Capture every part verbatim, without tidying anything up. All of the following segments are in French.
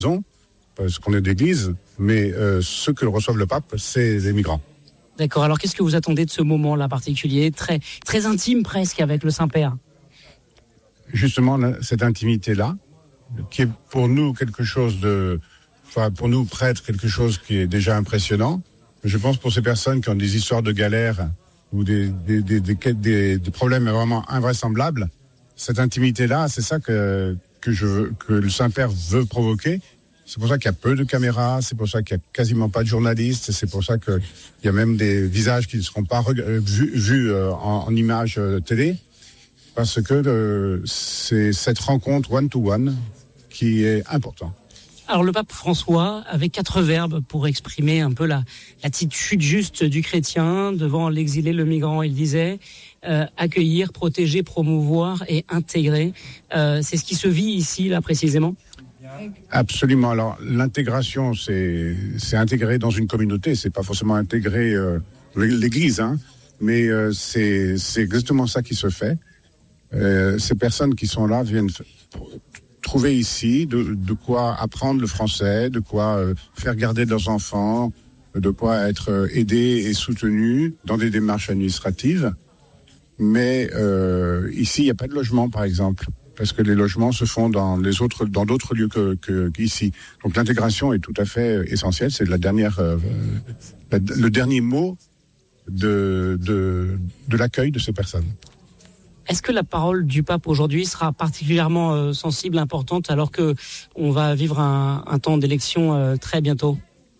parce qu'on est d'église, mais euh, ceux que reçoivent le pape, c'est les migrants. D'accord, alors qu'est-ce que vous attendez de ce moment-là particulier, très, très intime presque avec le Saint-Père ? Justement, cette intimité-là, qui est pour nous quelque chose de... Enfin, pour nous, prêtres, quelque chose qui est déjà impressionnant. Je pense pour ces personnes qui ont des histoires de galères ou des, des, des, des, des, des problèmes vraiment invraisemblables, cette intimité-là, c'est ça que, que, je veux, que le Saint-Père veut provoquer. C'est pour ça qu'il y a peu de caméras, c'est pour ça qu'il n'y a quasiment pas de journalistes, c'est pour ça qu'il y a même des visages qui ne seront pas reg- vus, vus euh, en, en images euh, télé, parce que euh, c'est cette rencontre one-to-one qui est importante. Alors le pape François avait quatre verbes pour exprimer un peu la, l'attitude juste du chrétien devant l'exilé, le migrant. Il disait euh, accueillir, protéger, promouvoir et intégrer. Euh, c'est ce qui se vit ici, là, précisément ? Absolument. Alors l'intégration, c'est, c'est intégrer dans une communauté. C'est pas forcément intégrer euh, l'Église, hein, mais euh, c'est, c'est exactement ça qui se fait. Euh, ces personnes qui sont là viennent trouver ici de, de quoi apprendre le français, de quoi euh, faire garder leurs enfants, de quoi être euh, aidés et soutenus dans des démarches administratives. Mais euh, ici, il n'y a pas de logement, par exemple, parce que les logements se font dans les autres, dans d'autres lieux que, que, qu'ici. Donc l'intégration est tout à fait essentielle. C'est la dernière, euh, la, le dernier mot de, de, de l'accueil de ces personnes. Est-ce que la parole du pape aujourd'hui sera particulièrement euh, sensible, importante, alors que on va vivre un, un temps d'élection euh, très bientôt ?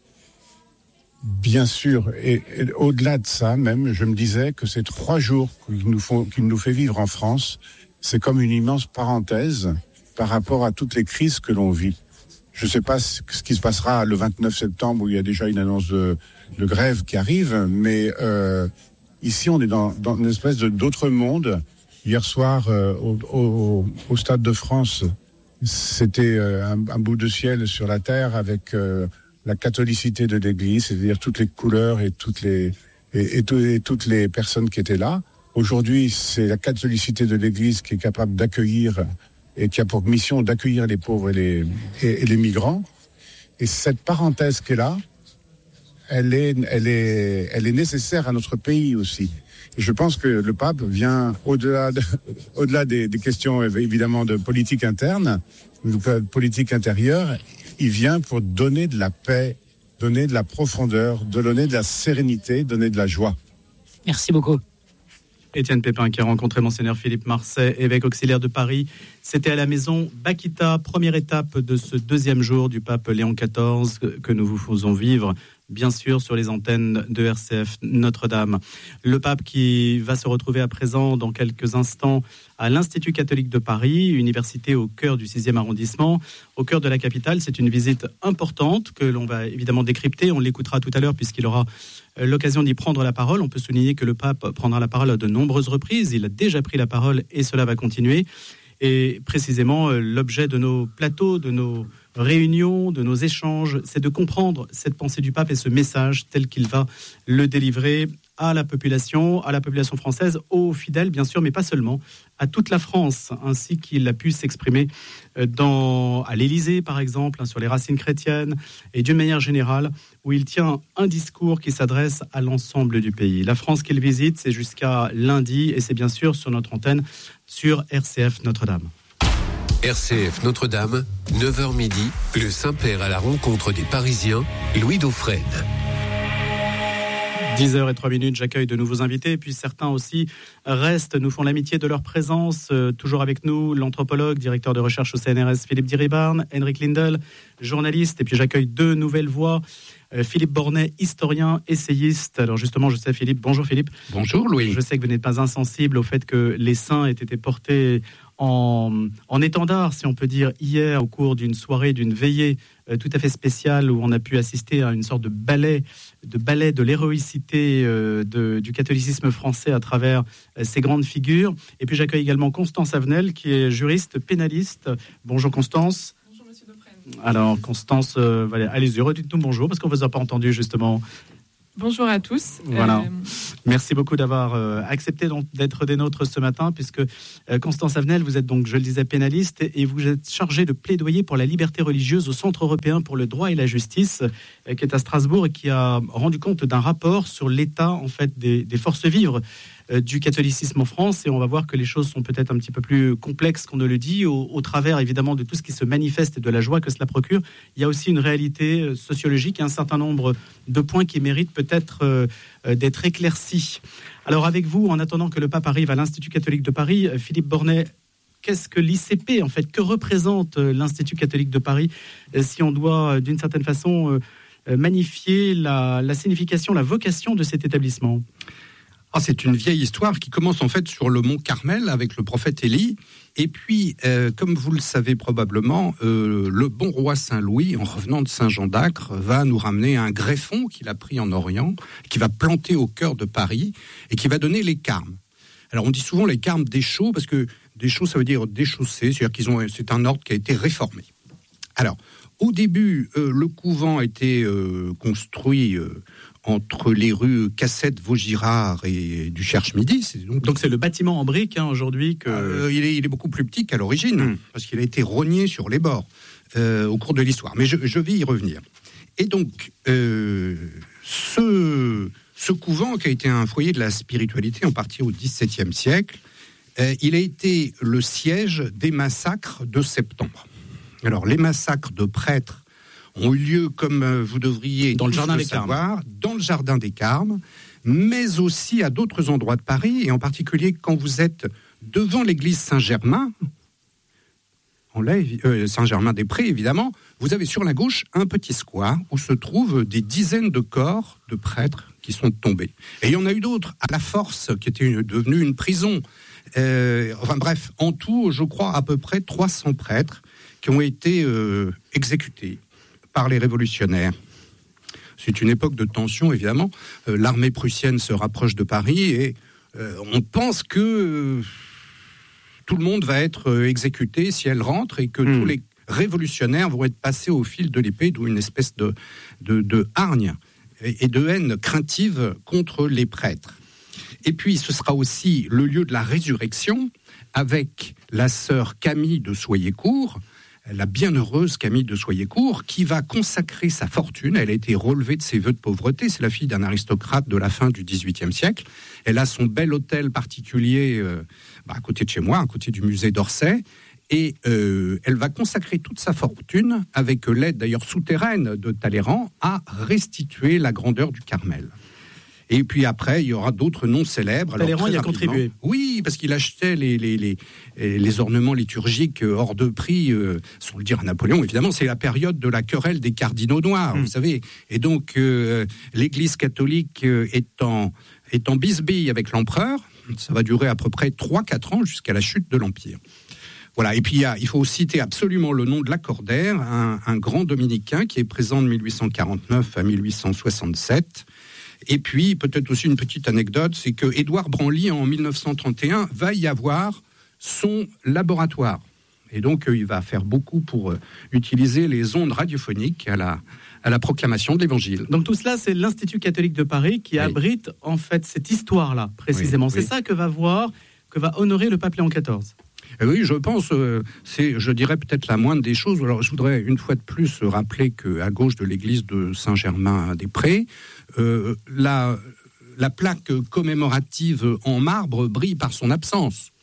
Bien sûr, et, et au-delà de ça, même, je me disais que ces trois jours qu'il nous, font, qu'il nous fait vivre en France, c'est comme une immense parenthèse par rapport à toutes les crises que l'on vit. Je ne sais pas ce qui se passera le vingt-neuf septembre, où il y a déjà une annonce de, de grève qui arrive, mais euh, ici, on est dans, dans une espèce de, d'autre monde. Hier soir, euh, au, au, au Stade de France, c'était euh, un, un bout de ciel sur la terre avec euh, la catholicité de l'Église, c'est-à-dire toutes les couleurs et toutes les et, et, tout, et toutes les personnes qui étaient là. Aujourd'hui, c'est la catholicité de l'Église qui est capable d'accueillir et qui a pour mission d'accueillir les pauvres et les et, et les migrants. Et cette parenthèse qui est là, elle est elle est elle est nécessaire à notre pays aussi. Je pense que le pape vient au-delà, de, au-delà des, des questions évidemment de politique interne, de politique intérieure, il vient pour donner de la paix, donner de la profondeur, donner de la sérénité, donner de la joie. Merci beaucoup. Étienne Pépin qui a rencontré Monseigneur Philippe Marcet, évêque auxiliaire de Paris. C'était à la maison Bakita, première étape de ce deuxième jour du pape Léon quatorze que nous vous faisons vivre, bien sûr, sur les antennes de R C F Notre-Dame. Le pape qui va se retrouver à présent dans quelques instants à l'Institut catholique de Paris, université au cœur du sixième arrondissement, au cœur de la capitale. C'est une visite importante que l'on va évidemment décrypter. On l'écoutera tout à l'heure puisqu'il aura l'occasion d'y prendre la parole. On peut souligner que le pape prendra la parole à de nombreuses reprises. Il a déjà pris la parole et cela va continuer. Et précisément, l'objet de nos plateaux, de nos réunions, de nos échanges, c'est de comprendre cette pensée du pape et ce message tel qu'il va le délivrer à la population, à la population française, aux fidèles bien sûr, mais pas seulement, à toute la France, ainsi qu'il a pu s'exprimer dans, à l'Élysée par exemple, sur les racines chrétiennes, et d'une manière générale, où il tient un discours qui s'adresse à l'ensemble du pays. La France qu'il visite, c'est jusqu'à lundi, et c'est bien sûr sur notre antenne, sur R C F Notre-Dame. R C F Notre-Dame, neuf heures midi, le Saint-Père à la rencontre des Parisiens, Louis Dauphren. dix heures zéro trois minutes, j'accueille de nouveaux invités, et puis certains aussi restent, nous font l'amitié de leur présence. Euh, toujours avec nous, l'anthropologue, directeur de recherche au C N R S, Philippe Diribarne, Henrik Lindel, journaliste, et puis j'accueille deux nouvelles voix. Euh, Philippe Bornet, historien, essayiste. Alors justement, je sais Philippe, bonjour Philippe. Bonjour Louis. Je sais que vous n'êtes pas insensible au fait que les saints aient été portés en, en étendard, si on peut dire, hier au cours d'une soirée, d'une veillée euh, tout à fait spéciale où on a pu assister à une sorte de ballet de ballet de l'héroïcité euh, de, du catholicisme français à travers euh, ces grandes figures. Et puis j'accueille également Constance Avenel, qui est juriste pénaliste. Bonjour Constance. Bonjour Monsieur Dauphren. Alors Constance, euh, allez-y, redites-nous bonjour, parce qu'on ne vous a pas entendu justement. Bonjour à tous. Voilà. Euh... Merci beaucoup d'avoir euh, accepté donc, d'être des nôtres ce matin, puisque euh, Constance Avenel, vous êtes donc, je le disais, pénaliste et vous êtes chargée de plaidoyer pour la liberté religieuse au Centre européen pour le droit et la justice, euh, qui est à Strasbourg et qui a rendu compte d'un rapport sur l'état en fait des, des forces vives euh, du catholicisme en France. Et on va voir que les choses sont peut-être un petit peu plus complexes qu'on ne le dit, au, au travers évidemment de tout ce qui se manifeste et de la joie que cela procure. Il y a aussi une réalité euh, sociologique et un certain nombre de points qui méritent peut-être euh, euh, d'être éclaircis. Alors avec vous, en attendant que le pape arrive à l'Institut catholique de Paris, euh, Philippe Bornet, qu'est-ce que l'I C P en fait? Que représente euh, l'Institut catholique de Paris euh, si on doit euh, d'une certaine façon euh, euh, magnifier la, la signification, la vocation de cet établissement? Ah, c'est une vieille histoire qui commence en fait sur le mont Carmel avec le prophète Élie. Et puis, euh, comme vous le savez probablement, euh, le bon roi Saint-Louis, en revenant de Saint-Jean d'Acre, va nous ramener un greffon qu'il a pris en Orient, qui va planter au cœur de Paris et qui va donner les carmes. Alors, on dit souvent les carmes des chauds, parce que des chauds, ça veut dire déchaussés, c'est-à-dire qu'ils ont, c'est un ordre qui a été réformé. Alors, au début, euh, le couvent a été euh, construit euh, entre les rues Cassette, Vaugirard et du Cherche-Midi. C'est donc, donc c'est le bâtiment en briques hein, aujourd'hui que... Euh, il, est, il est beaucoup plus petit qu'à l'origine, mmh. parce qu'il a été rogné sur les bords euh, au cours de l'histoire. Mais je, je vais y revenir. Et donc, euh, ce, ce couvent, qui a été un foyer de la spiritualité en partie au dix-septième siècle, euh, il a été le siège des massacres de septembre. Alors, les massacres de prêtres ont eu lieu, comme vous devriez dans le jardin le des savoir, Carmes. dans le jardin des Carmes, mais aussi à d'autres endroits de Paris, et en particulier quand vous êtes devant l'église Saint-Germain, en Laye, euh, Saint-Germain-des-Prés évidemment, vous avez sur la gauche un petit square où se trouvent des dizaines de corps de prêtres qui sont tombés. Et il y en a eu d'autres, à la Force, qui était une, devenue une prison. Euh, enfin bref, en tout, je crois à peu près trois cents prêtres qui ont été euh, exécutés par les révolutionnaires. C'est une époque de tension, évidemment. Euh, l'armée prussienne se rapproche de Paris et euh, on pense que euh, tout le monde va être euh, exécuté si elle rentre et que mmh. tous les révolutionnaires vont être passés au fil de l'épée, d'où une espèce de, de, de hargne et, et de haine craintive contre les prêtres. Et puis, ce sera aussi le lieu de la résurrection avec la sœur Camille de Soyecourt, la bienheureuse Camille de Soyecourt, qui va consacrer sa fortune. Elle a été relevée de ses vœux de pauvreté. C'est la fille d'un aristocrate de la fin du dix-huitième siècle. Elle a son bel hôtel particulier euh, bah, à côté de chez moi, à côté du musée d'Orsay. Et euh, elle va consacrer toute sa fortune, avec l'aide d'ailleurs souterraine de Talleyrand, à restituer la grandeur du Carmel. Et puis après, il y aura d'autres noms célèbres. Talleyrand y a contribué. Oui, parce qu'il achetait les, les, les, les ornements liturgiques hors de prix, euh, sans le dire à Napoléon, évidemment. C'est la période de la querelle des cardinaux noirs, mmh. vous savez. Et donc, euh, l'Église catholique euh, est, en, est en bisbille avec l'empereur. Ça va durer à peu près trois à quatre ans jusqu'à la chute de l'Empire. Voilà, et puis il, y a, il faut citer absolument le nom de Lacordaire, un, un grand dominicain qui est présent de mille huit cent quarante-neuf à mille huit cent soixante-sept. Et puis, peut-être aussi une petite anecdote, c'est que Édouard Branly, en mille neuf cent trente et un, va y avoir son laboratoire. Et donc, il va faire beaucoup pour utiliser les ondes radiophoniques à la, à la proclamation de l'Évangile. Donc tout cela, c'est l'Institut catholique de Paris qui oui. abrite en fait cette histoire-là, précisément. Oui, c'est oui. ça que va voir, que va honorer le pape Léon quatorze. Oui, je pense, euh, c'est, je dirais peut-être la moindre des choses. Alors, je voudrais une fois de plus rappeler qu'à gauche de l'église de Saint-Germain-des-Prés, euh, la, la plaque commémorative en marbre brille par son absence.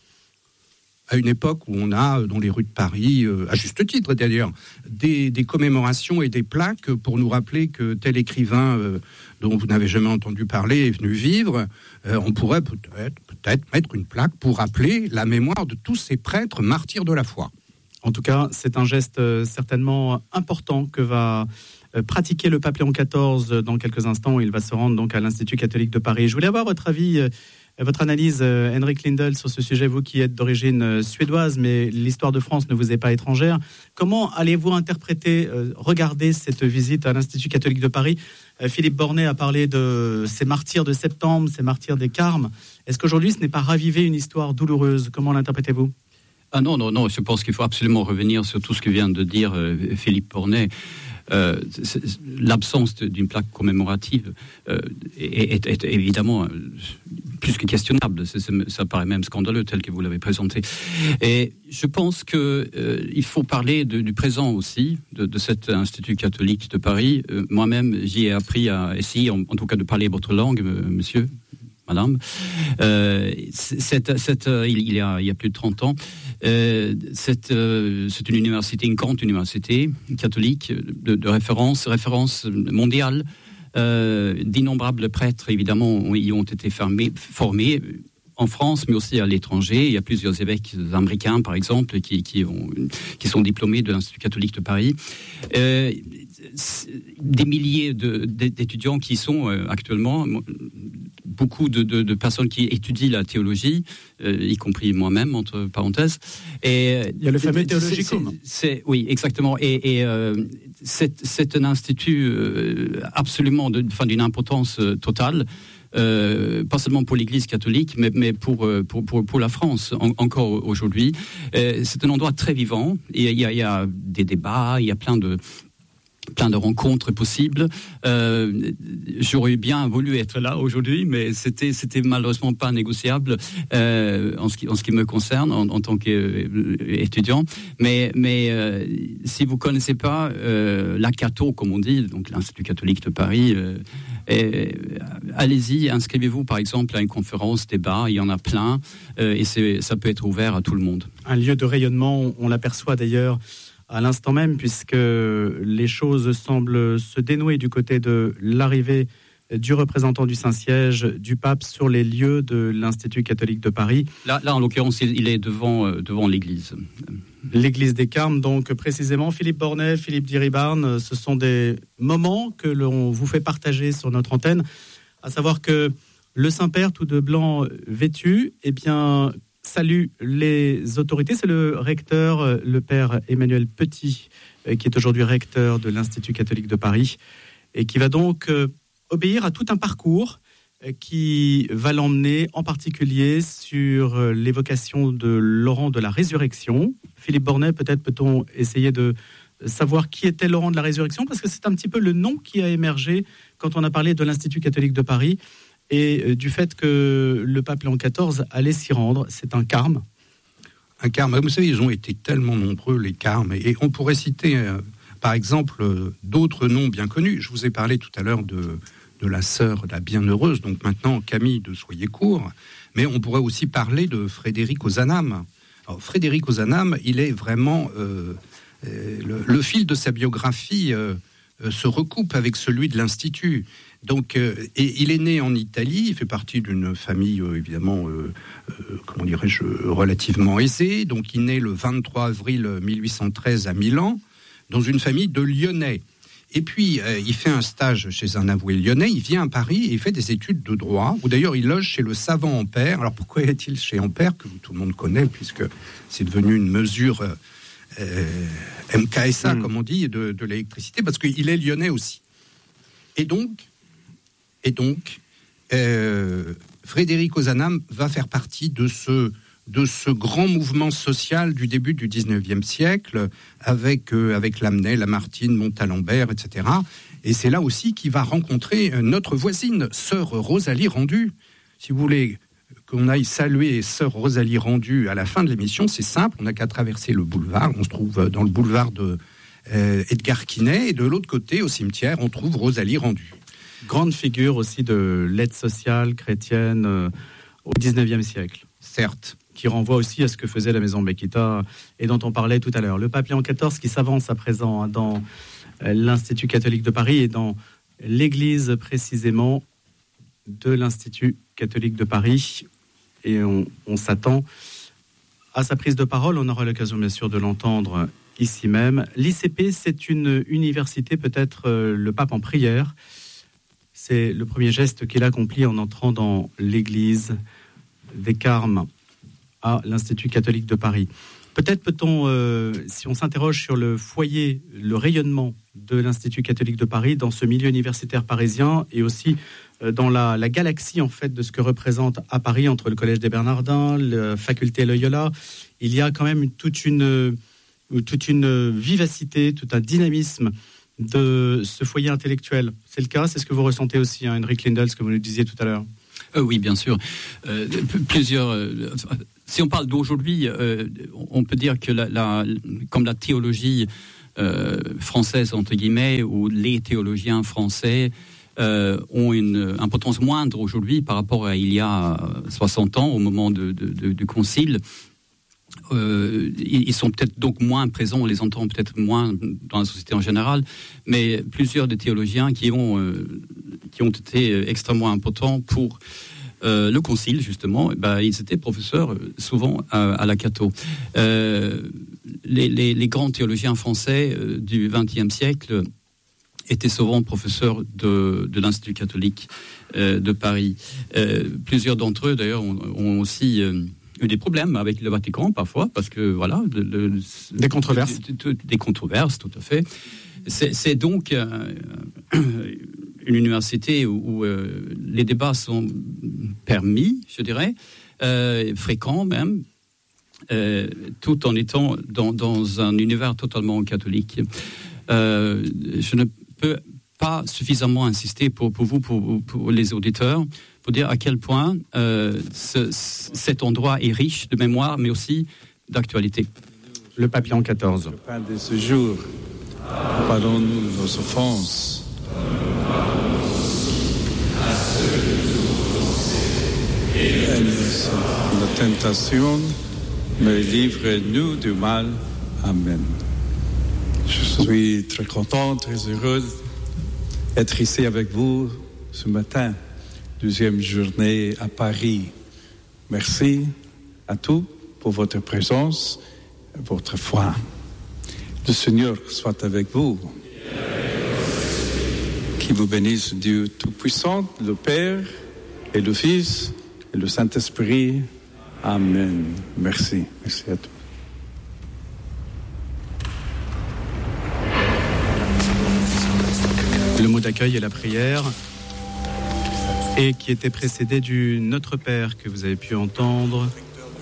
À une époque où on a, dans les rues de Paris, euh, à juste titre d'ailleurs, des, des commémorations et des plaques pour nous rappeler que tel écrivain euh, dont vous n'avez jamais entendu parler est venu vivre. Euh, on pourrait peut-être, peut-être mettre une plaque pour rappeler la mémoire de tous ces prêtres martyrs de la foi. En tout cas, c'est un geste euh, certainement important que va euh, pratiquer le pape Léon quatorze dans quelques instants. Il va se rendre donc à l'Institut catholique de Paris. Je voulais avoir votre avis... Euh, Votre analyse, euh, Henrik Lindell, sur ce sujet, vous qui êtes d'origine euh, suédoise, mais l'histoire de France ne vous est pas étrangère. Comment allez-vous interpréter, euh, regarder cette visite à l'Institut catholique de Paris ? euh, Philippe Bornet a parlé de ces martyrs de septembre, ces martyrs des Carmes. Est-ce qu'aujourd'hui, ce n'est pas raviver une histoire douloureuse ? Comment l'interprétez-vous ? Ah non, non, non, je pense qu'il faut absolument revenir sur tout ce que vient de dire euh, Philippe Bornet. euh, l'absence d'une plaque commémorative euh, est, est, est évidemment euh, plus que questionnable. C'est, c'est, ça paraît même scandaleux tel que vous l'avez présenté. Et je pense que euh, il faut parler de, du présent aussi, de, de cet Institut catholique de Paris. Euh, moi-même, j'y ai appris à essayer, en, en tout cas, de parler votre langue, monsieur. Madame, euh, c'est, c'est, euh, il, y a, il y a plus de trente ans, euh, c'est, euh, c'est une université, une grande université catholique de, de référence, référence mondiale. Euh, d'innombrables prêtres, évidemment, y ont été formés, formés en France, mais aussi à l'étranger. Il y a plusieurs évêques américains, par exemple, qui, qui, ont, qui sont diplômés de l'Institut catholique de Paris. Euh, des milliers de, d'étudiants qui sont euh, actuellement, beaucoup de, de, de personnes qui étudient la théologie, euh, y compris moi-même, entre parenthèses. Et il y a le fameux Théologicum. C'est, c'est, oui, exactement. Et, et euh, c'est, c'est un institut euh, absolument de, enfin, d'une importance euh, totale. Euh, pas seulement pour l'Église catholique, mais, mais pour, pour, pour, pour la France en, encore aujourd'hui. Euh, c'est un endroit très vivant. Il y, a, il y a des débats, il y a plein de plein de rencontres possibles. Euh, j'aurais bien voulu être là aujourd'hui, mais c'était c'était malheureusement pas négociable euh, en ce qui en ce qui me concerne en, en tant qu'étudiant. Mais mais euh, si vous connaissez pas euh, l'A C A T O, comme on dit, donc l'Institut catholique de Paris, euh, et, allez-y, inscrivez-vous par exemple à une conférence, débat. Il y en a plein euh, et c'est ça peut être ouvert à tout le monde. Un lieu de rayonnement, on l'aperçoit d'ailleurs à l'instant même, puisque les choses semblent se dénouer du côté de l'arrivée du représentant du Saint-Siège, du pape, sur les lieux de l'Institut catholique de Paris. Là, là en l'occurrence, il est devant, devant l'église. L'église des Carmes, donc précisément. Philippe Bornet, Philippe Diribarne, ce sont des moments que l'on vous fait partager sur notre antenne, à savoir que le Saint-Père, tout de blanc vêtu, eh bien, salue les autorités. C'est le recteur, le père Emmanuel Petit, qui est aujourd'hui recteur de l'Institut catholique de Paris, et qui va donc obéir à tout un parcours qui va l'emmener en particulier sur l'évocation de Laurent de la Résurrection. Philippe Bornet, peut-être peut-on essayer de savoir qui était Laurent de la Résurrection, parce que c'est un petit peu le nom qui a émergé quand on a parlé de l'Institut catholique de Paris et du fait que le pape Léon quatorze allait s'y rendre. C'est un carme. Un carme. Vous savez, ils ont été tellement nombreux, les carmes, et on pourrait citer, euh, par exemple, euh, d'autres noms bien connus. Je vous ai parlé tout à l'heure de, de la sœur, la bienheureuse, donc maintenant Camille de Soyecourt, mais on pourrait aussi parler de Frédéric Ozanam. Alors, Frédéric Ozanam, il est vraiment... Euh, euh, le, le fil de sa biographie euh, euh, se recoupe avec celui de l'Institut. Donc, euh, et il est né en Italie, il fait partie d'une famille euh, évidemment, euh, euh, comment dirais-je, relativement aisée. Donc, il naît le vingt-trois avril mille huit cent treize à Milan, dans une famille de Lyonnais. Et puis, euh, il fait un stage chez un avoué lyonnais, il vient à Paris et il fait des études de droit, où d'ailleurs il loge chez le savant Ampère. Alors, pourquoi est-il chez Ampère, que tout le monde connaît, puisque c'est devenu une mesure euh, M K S A, mmh. comme on dit, de, de l'électricité, parce qu'il est lyonnais aussi. Et donc, Et donc, euh, Frédéric Ozanam va faire partie de ce, de ce grand mouvement social du début du dix-neuvième siècle, avec, euh, avec Lamennais, Lamartine, Montalembert, et cetera. Et c'est là aussi qu'il va rencontrer notre voisine, sœur Rosalie Rendu. Si vous voulez qu'on aille saluer sœur Rosalie Rendu à la fin de l'émission, c'est simple, on n'a qu'à traverser le boulevard. On se trouve dans le boulevard de euh, Edgar Quinet, et de l'autre côté, au cimetière, on trouve Rosalie Rendu. Grande figure aussi de l'aide sociale chrétienne euh, au dix-neuvième siècle. Certes. Qui renvoie aussi à ce que faisait la maison Bakita et dont on parlait tout à l'heure. Le pape Léon quatorze qui s'avance à présent hein, dans euh, l'Institut catholique de Paris et dans l'église précisément de l'Institut catholique de Paris. Et on, on s'attend à sa prise de parole. On aura l'occasion bien sûr de l'entendre ici même. L'I C P, c'est une université, peut-être euh, le pape en prière. C'est le premier geste qu'il accomplit en entrant dans l'église des Carmes à l'Institut catholique de Paris. Peut-être peut-on, euh, si on s'interroge sur le foyer, le rayonnement de l'Institut catholique de Paris dans ce milieu universitaire parisien et aussi euh, dans la, la galaxie en fait de ce que représente à Paris entre le Collège des Bernardins, la faculté Loyola, il y a quand même toute une, toute une vivacité, tout un dynamisme de ce foyer intellectuel. C'est le cas, c'est ce que vous ressentez aussi, hein, Henrik Lindell, ce que vous nous disiez tout à l'heure. Euh, oui, bien sûr. Euh, plusieurs. Euh, si on parle d'aujourd'hui, euh, on peut dire que la, la, comme la théologie euh, française entre guillemets, ou les théologiens français euh, ont une importance moindre aujourd'hui par rapport à il y a soixante ans, au moment de, de, de, du concile. Euh, ils sont peut-être donc moins présents, on les entend peut-être moins dans la société en général, mais plusieurs des théologiens qui ont, euh, qui ont été extrêmement importants pour euh, le concile, justement, bah, ils étaient professeurs souvent à, à la Cato. Euh, les, les, les grands théologiens français euh, du vingtième siècle étaient souvent professeurs de, de l'Institut catholique euh, de Paris. Euh, plusieurs d'entre eux, d'ailleurs, ont, ont aussi... Euh, eu des problèmes avec le Vatican parfois, parce que voilà... Le, le, des controverses. Des, des controverses, tout à fait. C'est, c'est donc euh, une université où, où euh, les débats sont permis, je dirais, euh, fréquents même, euh, tout en étant dans, dans un univers totalement catholique. Euh, je ne peux pas suffisamment insister pour, pour vous, pour, pour les auditeurs, pour dire à quel point euh, ce, cet endroit est riche de mémoire, mais aussi d'actualité. Le pape Léon quatorze. Le pain de ce jour, pardonne-nous nos offenses. Aide-nous la tentation, mais livre-nous du mal. Amen. Je suis très content, très heureux d'être ici avec vous ce matin. Deuxième journée à Paris. Merci à tous pour votre présence, votre foi. Le Seigneur soit avec vous. Qui vous bénisse Dieu Tout-Puissant, le Père et le Fils et le Saint-Esprit. Amen. Merci. Merci à tous. Le mot d'accueil et la prière, et qui était précédé du Notre Père que vous avez pu entendre,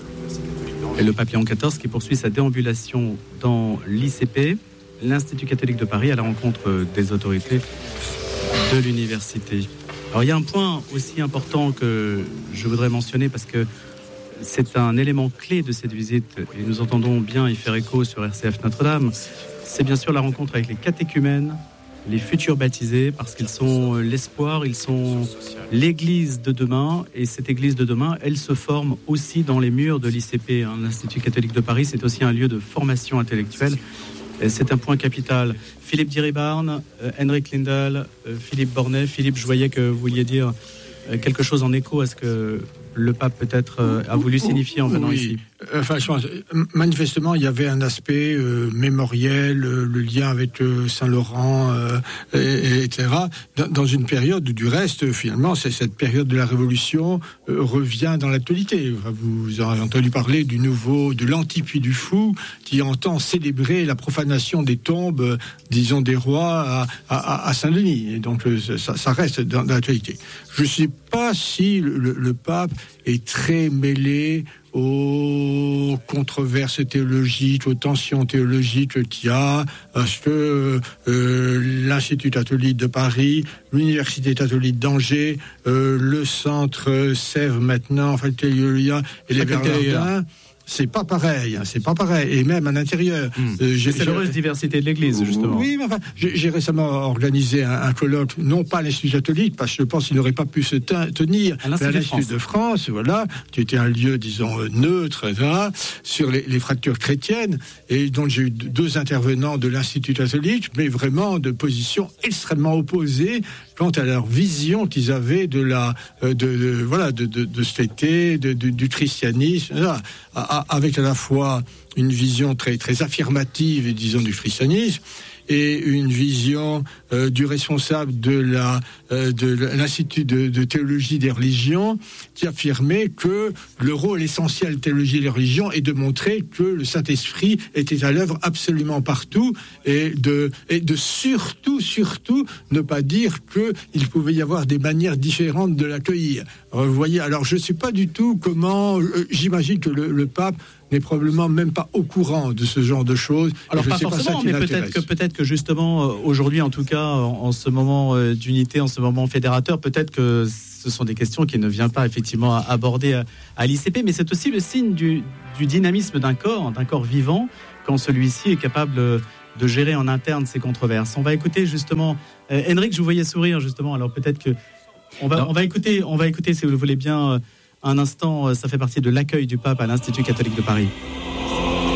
et le pape Léon quatorze qui poursuit sa déambulation dans l'I C P, l'Institut catholique de Paris, à la rencontre des autorités de l'université. Alors il y a un point aussi important que je voudrais mentionner, parce que c'est un élément clé de cette visite, et nous entendons bien y faire écho sur R C F Notre-Dame, c'est bien sûr la rencontre avec les catéchumènes, les futurs baptisés, parce qu'ils sont l'espoir, ils sont l'église de demain, et cette église de demain, elle se forme aussi dans les murs de l'I C P, hein. L'Institut catholique de Paris, c'est aussi un lieu de formation intellectuelle, et c'est un point capital. Philippe Diribarne, euh, Henrik Lindell, euh, Philippe Bornet. Philippe, je voyais que vous vouliez dire euh, quelque chose en écho à ce que le pape peut-être euh, a voulu signifier en venant oui. ici. Enfin, je pense, manifestement, il y avait un aspect euh, mémoriel, euh, le lien avec euh, Saint-Laurent, euh, et, et, etc. Dans, dans une période où, du reste, finalement, c'est cette période de la Révolution euh, revient dans l'actualité. Enfin, vous avez entendu parler du nouveau, de l'anti-Puy du Fou, qui entend célébrer la profanation des tombes, euh, disons, des rois à, à, à Saint-Denis. Et donc, euh, ça, ça reste dans, dans l'actualité. Je ne sais pas si le, le, le pape est très mêlé aux controverses théologiques, aux tensions théologiques qu'il y a, parce que euh, l'Institut catholique de Paris, l'Université catholique d'Angers, euh, le centre Sèvres maintenant, enfin, il y a, et les Bernardins, c'est pas pareil, hein, c'est pas pareil, et même à l'intérieur. Mmh. Euh, c'est l'heureuse diversité de l'Église, justement. Oui, mais enfin, j'ai, j'ai récemment organisé un, un colloque, non pas à l'Institut catholique, parce que je pense qu'il n'aurait pas pu se ten- tenir à l'Institut, à l'Institut de, France. de France, voilà, qui était un lieu, disons, neutre, et cetera, sur les, les fractures chrétiennes, et donc j'ai eu deux intervenants de l'Institut catholique, mais vraiment de positions extrêmement opposées quant à leur vision qu'ils avaient de la, de, de voilà, de, de, de cet été, de, de, du christianisme, et cetera, avec à la fois une vision très très affirmative, disons, du christianisme, et une vision euh, du responsable de la euh, de l'Institut de, de théologie des religions, qui affirmait que le rôle essentiel de théologie des religions est de montrer que le Saint-Esprit était à l'œuvre absolument partout, et de et de surtout surtout ne pas dire que il pouvait y avoir des manières différentes de l'accueillir. Vous voyez, alors je ne sais pas du tout comment. Euh, j'imagine que le, le pape n'est probablement même pas au courant de ce genre de choses. Alors je pas sais forcément, pas mais peut-être que peut-être que justement aujourd'hui, en tout cas, en, en ce moment d'unité, en ce moment fédérateur, peut-être que ce sont des questions qui ne viennent pas effectivement à aborder à, à l'I C P, mais c'est aussi le signe du, du dynamisme d'un corps, d'un corps vivant, quand celui-ci est capable de gérer en interne ces controverses. On va écouter justement, euh, Henrik, je vous voyais sourire justement, alors peut-être que on va, on va écouter, on va écouter si vous le voulez bien, euh, un instant, euh, ça fait partie de l'accueil du pape à l'Institut catholique de Paris.